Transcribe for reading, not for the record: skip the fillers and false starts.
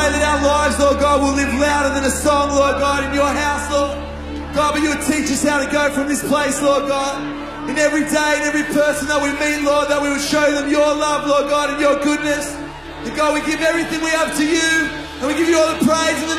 pray that our lives, Lord God, will live louder than a song, Lord God, in your house, Lord. God, but you would teach us how to go from this place, Lord God. In every day, in every person that we meet, Lord, that we would show them your love, Lord God, and your goodness. And God, we give everything we have to you, and we give you all the praise and the